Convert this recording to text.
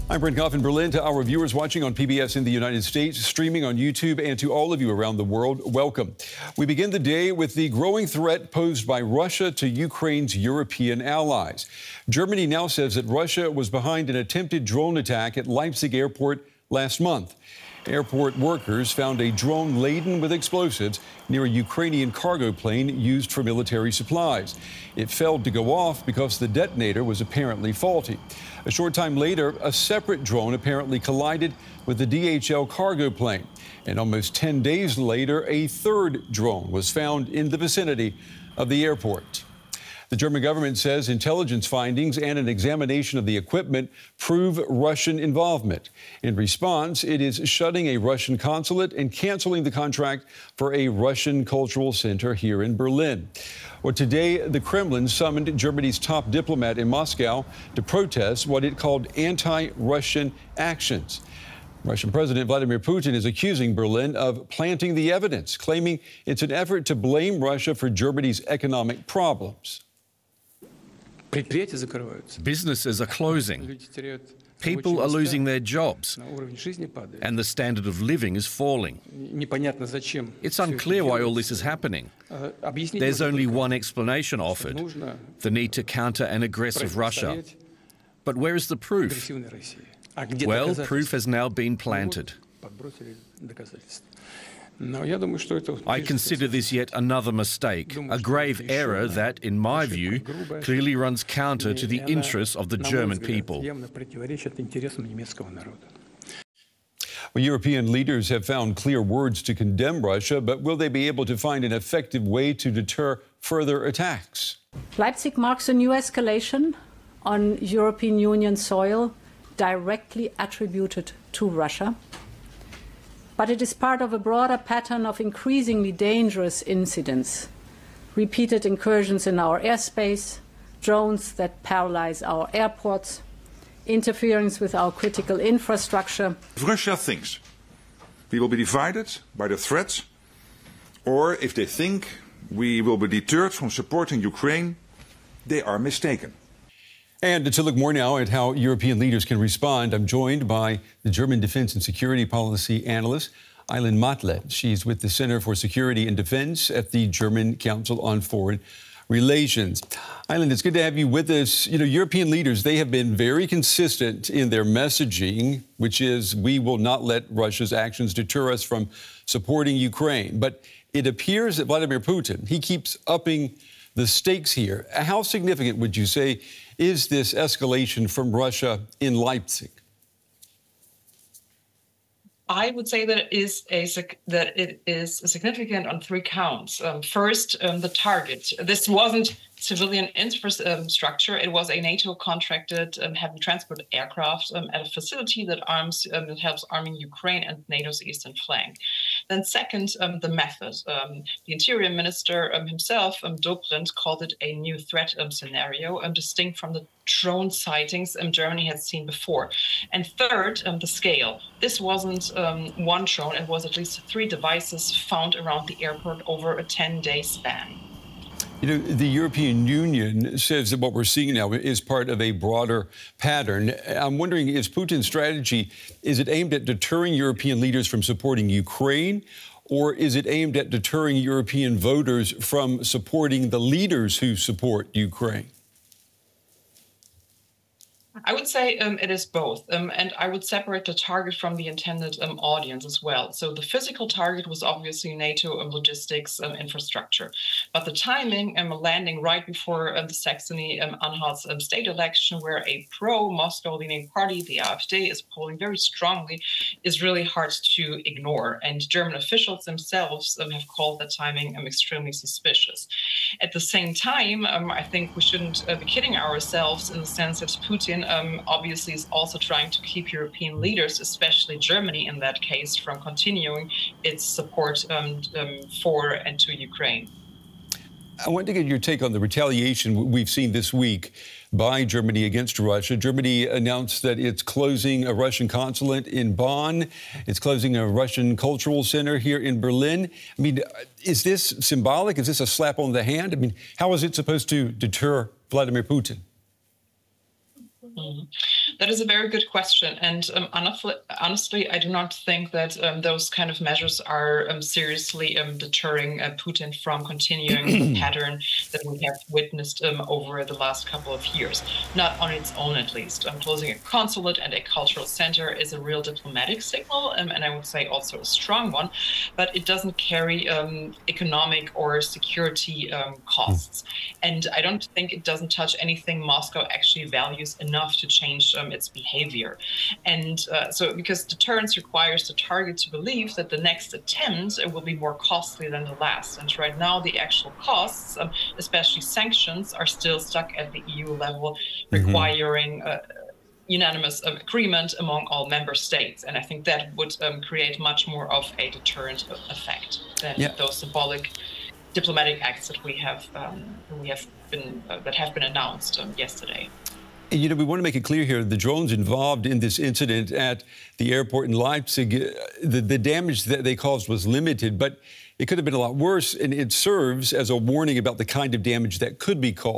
I'm Brent Goff in Berlin. To our viewers watching on PBS in the United States, streaming on YouTube, and to all of you around the world, welcome. We begin the day with the growing threat posed by Russia to Ukraine's European allies. Germany now says that Russia was behind an attempted drone attack at Leipzig airport last month. Airport workers found a drone laden with explosives near a Ukrainian cargo plane used for military supplies. It failed to go off because the detonator was apparently faulty. A short time later, a separate drone apparently collided with the DHL cargo plane. And almost 10 days later, a third drone was found in the vicinity of the airport. The German government says intelligence findings and an examination of the equipment prove Russian involvement. In response, it is shutting a Russian consulate and canceling the contract for a Russian cultural center here in Berlin. Well, today, the Kremlin summoned Germany's top diplomat in Moscow to protest what it called anti-Russian actions. Russian President Vladimir Putin is accusing Berlin of planting the evidence, claiming it's an effort to blame Russia for Germany's economic problems. Businesses are closing. People are losing their jobs, and the standard of living is falling. It's unclear why all this is happening. There's only one explanation offered: the need to counter an aggressive Russia. But where is the proof? Well, proof has now been planted. I consider this yet another mistake, a grave error that, in my view, clearly runs counter to the interests of the German people. Well, European leaders have found clear words to condemn Russia, but will they be able to find an effective way to deter further attacks? Leipzig marks a new escalation on European Union soil directly attributed to Russia. But it is part of a broader pattern of increasingly dangerous incidents, repeated incursions in our airspace, drones that paralyze our airports, interference with our critical infrastructure. If Russia thinks we will be divided by the threats, or if they think we will be deterred from supporting Ukraine, they are mistaken. And to look more now at how European leaders can respond, I'm joined by the German Defense and Security Policy Analyst, Eileen Matle. She's with the Center for Security and Defense at the German Council on Foreign Relations. Eileen, it's good to have you with us. You know, European leaders, they have been very consistent in their messaging, which is we will not let Russia's actions deter us from supporting Ukraine. But it appears that Vladimir Putin, he keeps upping the stakes here. How significant would you say is this escalation from Russia in Leipzig? I would say that it is significant on three counts. First, the target. This wasn't civilian infrastructure. It was a NATO-contracted heavy transport aircraft at a facility that helps arming Ukraine and NATO's eastern flank. Then second, the method. The Interior Minister himself, Dobrindt, called it a new threat scenario, distinct from the drone sightings Germany had seen before. And third, the scale. This wasn't one drone. It was at least 3 devices found around the airport over a 10-day span. You know, the European Union says that what we're seeing now is part of a broader pattern. I'm wondering, is Putin's strategy, is it aimed at deterring European leaders from supporting Ukraine, or is it aimed at deterring European voters from supporting the leaders who support Ukraine? I would say it is both, and I would separate the target from the intended audience as well. So the physical target was obviously NATO logistics infrastructure, but the timing landing right before the Saxony-Anhalt's state election, where a pro-Moscow-leaning party, the AfD, is polling very strongly, is really hard to ignore. And German officials themselves have called that timing extremely suspicious. At the same time, I think we shouldn't be kidding ourselves in the sense that Putin obviously is also trying to keep European leaders, especially Germany in that case, from continuing its support for and to Ukraine. I want to get your take on the retaliation we've seen this week by Germany against Russia. Germany announced that it's closing a Russian consulate in Bonn. It's closing a Russian cultural center here in Berlin. I mean, is this symbolic? Is this a slap on the hand? I mean, how is it supposed to deter Vladimir Putin? That is a very good question. And honestly, I do not think that those kind of measures are seriously deterring Putin from continuing the pattern that we have witnessed over the last couple of years. Not on its own, at least. Closing a consulate and a cultural center is a real diplomatic signal, and I would say also a strong one, but it doesn't carry economic or security costs. And I don't think it doesn't touch anything Moscow actually values enough to change its behavior. And so because deterrence requires the target to believe that the next attempt will be more costly than the last. And right now, the actual costs, especially sanctions, are still stuck at the EU level, requiring unanimous agreement among all member states. And I think that would create much more of a deterrent effect than those symbolic diplomatic acts that have been announced yesterday. And, you know, we want to make it clear here, the drones involved in this incident at the airport in Leipzig, the damage that they caused was limited, but it could have been a lot worse, and it serves as a warning about the kind of damage that could be caused.